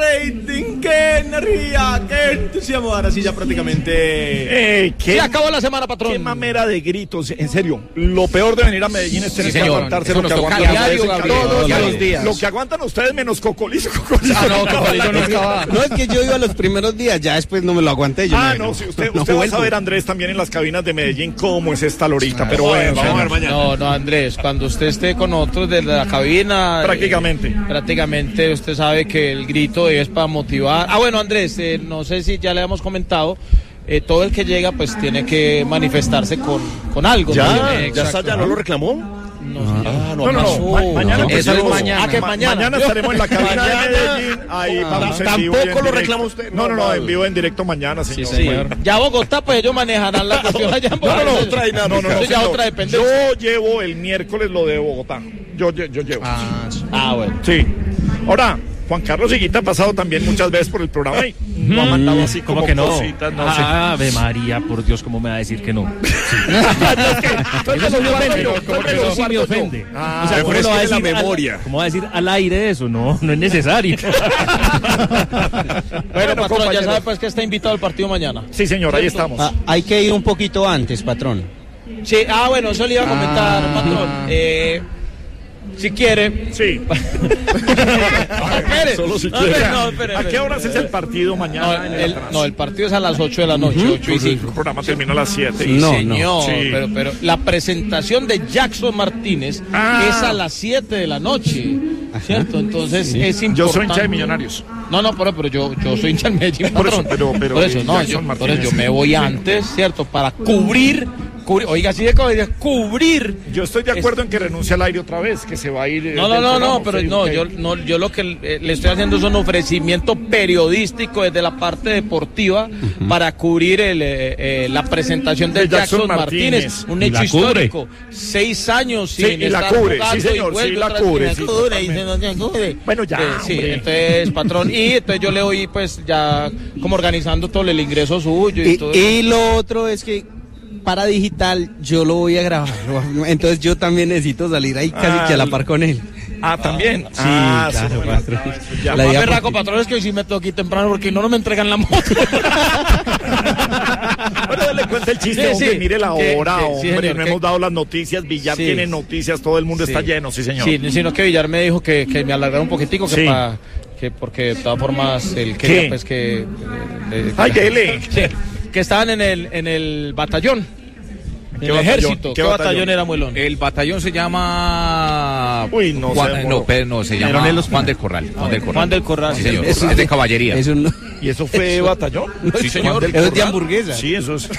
rating, qué energía, qué entusiasmo. Ahora sí ya prácticamente se acabó la semana, patrón. Qué mamera de gritos, en serio. Lo peor de venir a Medellín es tener que aguantarse lo que aguantan todos los días. Lo que aguantan ustedes menos Cocolizo. Cocolizo no estaba. No, es que yo iba los primeros días, ya después no me lo aguanté. Si usted va a saber, Andrés, también en las cabinas de Medellín cómo es esta lorita, pero bueno, vamos a ver mañana. No, Andrés, cuando usted esté con otros de la cabina... Prácticamente usted sabe que el grito es para motivar. Bueno, Andrés, no sé si ya le hemos comentado, todo el que llega pues tiene que manifestarse con algo. ¿Ya no lo reclamó? No. Mañana estaremos en la cabina de Medellín. Ahí vamos en vivo. ¿Tampoco lo reclama usted? No, en vivo, en directo mañana, señor. Sí. Ya Bogotá, pues ellos manejarán la cuestión allá en Bogotá. No, otra dinámica. Eso ya otra dependencia. Yo llevo el miércoles lo de Bogotá. Yo llevo. Bueno. Sí. Ahora, Juan Carlos Higuita ha pasado también muchas veces por el programa y no ha mandado así como que no. Cositas, no sé. Ave María, por Dios, ¿cómo me va a decir que no? Eso me ofende. O sea, ¿cómo lo va a decir memoria? ¿Cómo va a decir al aire eso? No es necesario. Bueno, patrón, ya sabe pues que está invitado al partido mañana. Sí, señor, ahí estamos. Hay que ir un poquito antes, patrón. Sí, bueno, eso le iba a comentar, patrón. Si quiere. Sí. Solo si quiere. ¿A qué horas es el partido mañana? El partido es a las 8 de la noche, 8 y 5. El programa termina a las 7. Señor, sí. pero la presentación de Jackson Martínez es a las 7 de la noche, ¿cierto? Entonces es importante. Yo soy hincha de Millonarios. No, pero yo soy hincha de Medellín, patrón. Por eso, yo me voy antes, ¿cierto? Para cubrir. Oiga, así de cubrir. Yo estoy de acuerdo en que renuncie al aire otra vez, que se va a ir. Yo lo que le estoy haciendo es un ofrecimiento periodístico desde la parte deportiva para cubrir la presentación de Jackson Martínez, un hecho histórico. 6 años sin estar jugando, sí, señor, y la cubre. Bueno, ya. Entonces, patrón, y entonces yo le voy pues ya como organizando todo el ingreso suyo y todo. Y lo otro es que para digital yo lo voy a grabar, entonces yo también necesito salir ahí casi que a la par con él. También. Sí, claro, patrón. La berraco, patrón, es que hoy sí me tengo que ir temprano porque no me entregan la moto. Bueno, dale cuenta el chiste, hombre, mire la hora, hombre, no hemos dado las noticias, Villar tiene noticias, todo el mundo está lleno, sí, señor. Sí, sino que Villar me dijo que me alargara un poquitico, porque de todas formas él quería pues que... dele. Sí, que estaban en el batallón. ¿En el ejército? ¿Qué batallón era, Muelón? El batallón se llama... se llama Juan del Corral. Juan del Corral. Sí, señor. Es de caballería. ¿Y eso fue batallón? Sí, señor. Eso es de hamburguesa. Sí, eso es.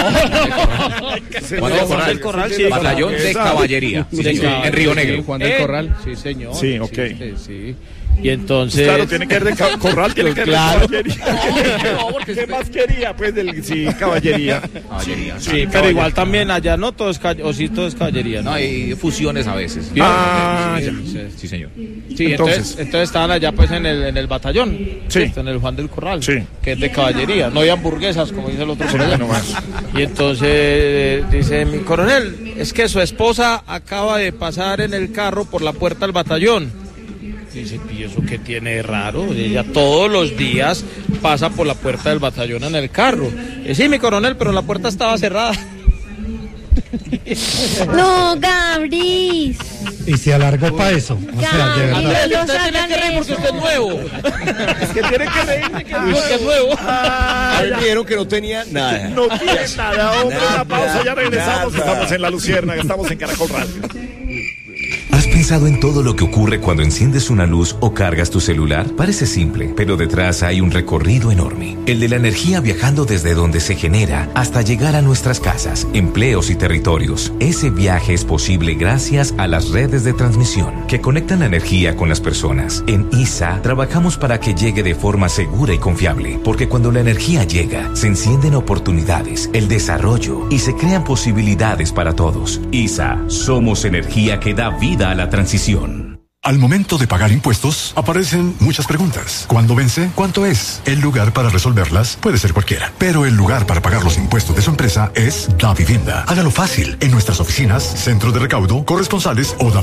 Juan del Corral, sí. Batallón de caballería. En Río Negro. Juan del Corral. Sí, señor. Sí, ok. Sí. Y entonces... Claro, tiene que ver de Corral, tiene que ver de caballería. ¿Qué más quería? Pues caballería. Sí, pero igual también allá no todo es todo es caballería. No, hay fusiones a veces. Sí, señor. Sí, entonces estaban allá pues en el batallón, en el Juan del Corral, que es de caballería. No hay hamburguesas, como dice el otro por allá. Y entonces dice mi coronel, es que su esposa acaba de pasar en el carro por la puerta del batallón. Dice, ¿y eso qué tiene de raro? Ella todos los días pasa por la puerta del batallón en el carro. Sí, mi coronel, pero la puerta estaba cerrada. No, Gabris. Y se alargó para eso. O sea, de verdad. Usted tiene que reír porque usted es nuevo. Es que tiene que reírse que es nuevo. Dijeron que no tenía nada. No tiene nada, hombre. Una pausa, ya regresamos. Estamos en La Luciérnaga, estamos en Caracol Radio. ¿Has pensado en todo lo que ocurre cuando enciendes una luz o cargas tu celular? Parece simple, pero detrás hay un recorrido enorme. El de la energía viajando desde donde se genera hasta llegar a nuestras casas, empleos y territorios. Ese viaje es posible gracias a las redes de transmisión que conectan la energía con las personas. En ISA trabajamos para que llegue de forma segura y confiable, porque cuando la energía llega, se encienden oportunidades, el desarrollo y se crean posibilidades para todos. ISA, somos energía que da vida a la transición. Al momento de pagar impuestos, aparecen muchas preguntas. ¿Cuándo vence? ¿Cuánto es? El lugar para resolverlas puede ser cualquiera, pero el lugar para pagar los impuestos de su empresa es Da Vivienda. Hágalo fácil en nuestras oficinas, centros de recaudo, corresponsales o